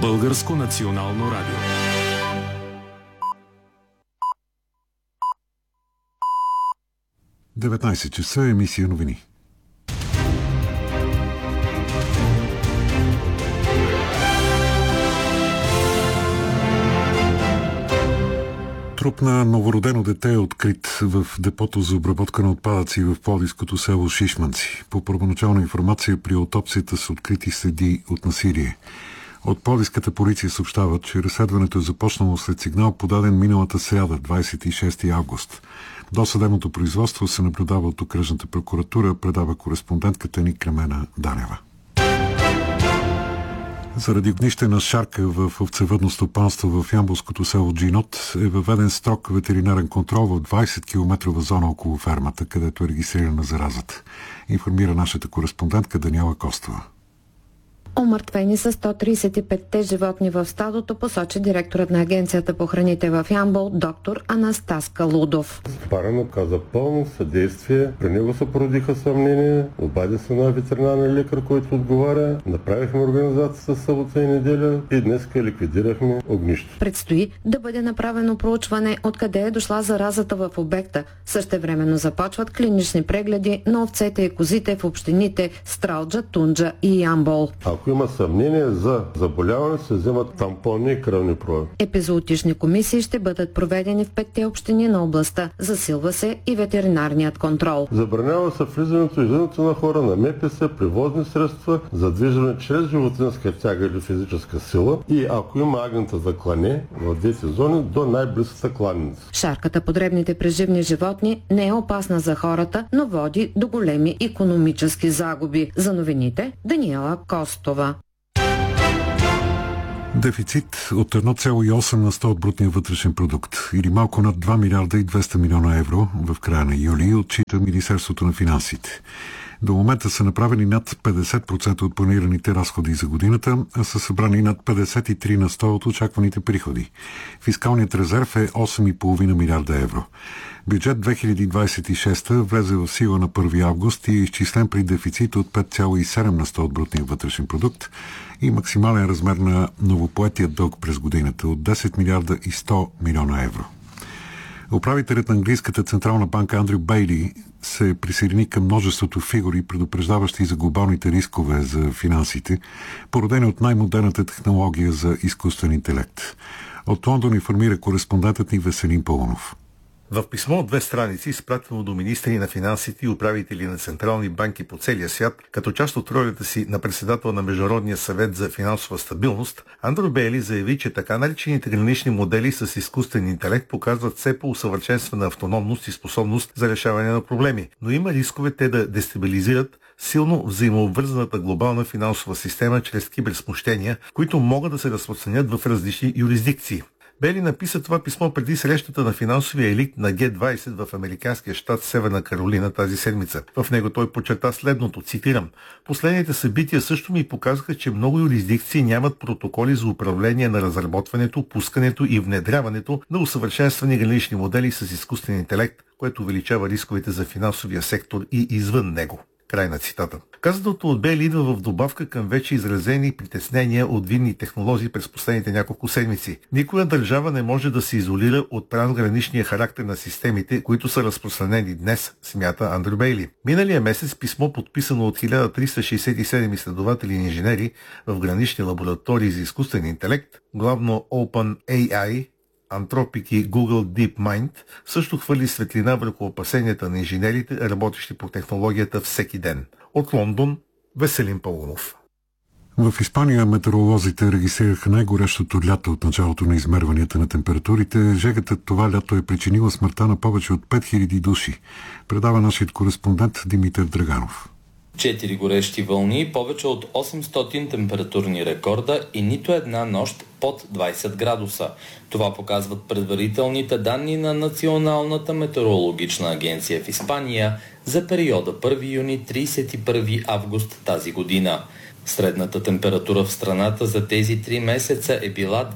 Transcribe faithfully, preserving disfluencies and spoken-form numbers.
Българско национално радио. деветнайсет часа, емисия новини. Труп на новородено дете е открит в депото за обработка на отпадъци в пловдивското село Шишманци. По първоначална информация при аутопсията са открити следи от насилие. От пловдивската полиция съобщават, че разследването е започнало след сигнал, подаден миналата сряда, двайсет и шести август. Досъдебното производство се наблюдава от окръжната прокуратура, предава кореспондентката ни Кремена Данева. Заради огнищена шарка в овцевъдно стопанство в ямболското село Джинот е въведен строг ветеринарен контрол в двайсет километрова зона около фермата, където е регистрирана заразата. Информира нашата кореспондентка Даниела Костова. Омъртвени са сто трийсет и петте животни в стадото, посочи директорът на Агенцията по храните в Ямбол, доктор Анастас Калудов. Стопанът оказа пълно съдействие. При него се породиха съмнения. Обади се на ветеринарен лекар, който отговаря. Направихме организация с събота и неделя и днес ликвидирахме огнището. Предстои да бъде направено проучване откъде е дошла заразата в обекта. Същевременно започват клинични прегледи на овцете и козите в общините Стралджа, Тунджа и Ямбол. Ако има съмнение за заболяване, се вземат тампони и кръвни проби. Епизоотични комисии ще бъдат проведени в петте общини на областта. Засилва се и ветеринарният контрол. Забранява се влизането и излизането на хора на МПС, превозни средства, задвижване чрез животинска тяга или физическа сила и ако има агнета за клане в двете зони, до най-близката кланница. Шарката по дребните преживни животни не е опасна за хората, но води до големи икономически загуби. За новините Даниела Костова. Дефицит от едно цяло и осем на сто от брутния вътрешен продукт или малко над два милиарда и двеста милиона евро в края на юли, отчита Министерството на финансите. До момента са направени над петдесет процента от планираните разходи за годината, а са събрани над петдесет и три на сто от очакваните приходи. Фискалният резерв е осем цяло и пет милиарда евро. Бюджет две хиляди двайсет и шеста влезе в сила на първи август и е изчислен при дефицит от пет цяло и седем на сто от брутния вътрешен продукт и максимален размер на новопоетия дълг през годината от десет милиарда и сто милиона евро. Управителят на английската централна банка Андрю Бейли се присъедини към множеството фигури, предупреждаващи за глобалните рискове за финансите, породени от най-модерната технология за изкуствен интелект. От Лондон информира кореспондентът ни Веселин Паунов. В писмо от две страници, изпратено до министри на финансите и управители на централни банки по целия свят, като част от ролята си на председател на Международния съвет за финансова стабилност, Андрю Бейли заяви, че така наречените гранични модели с изкуствен интелект показват все по-усъвършенствана автономност и способност за решаване на проблеми, но има рискове те да дестабилизират силно взаимообвързаната глобална финансова система чрез киберсмущения, които могат да се разпространят в различни юрисдикции. Бейли написа това писмо преди срещата на финансовия елит на Г двайсет в американския щат Северна Каролина тази седмица. В него той подчерта следното, цитирам: "Последните събития също ми показаха, че много юрисдикции нямат протоколи за управление на разработването, пускането и внедряването на усъвършенствани гранични модели с изкуствен интелект, което увеличава рисковете за финансовия сектор и извън него." Край на цитата. Казаното от Бейли идва в добавка към вече изразени притеснения от видни технологии през последните няколко седмици. Никоя държава не може да се изолира от трансграничния характер на системите, които са разпространени днес, смята Андрю Бейли. Миналия месец писмо, подписано от хиляда триста шейсет и седем изследователи и инженери в гранични лаборатории за изкуствен интелект, главно OpenAI, Anthropic и Google DeepMind, също хвърли светлина върху опасенията на инженерите, работещи по технологията всеки ден. От Лондон, Веселин Паунов. В Испания метеоролозите регистрираха най-горещото лято от началото на измерванията на температурите. Жегата това лято е причинила смъртта на повече от пет хиляди души. Предава нашият кореспондент Димитър Драганов. Четири горещи вълни, повече от осемстотин температурни рекорда и нито една нощ под двайсет градуса. Това показват предварителните данни на Националната метеорологична агенция в Испания за периода първи юни – трийсет и първи август тази година. Средната температура в страната за тези три месеца е била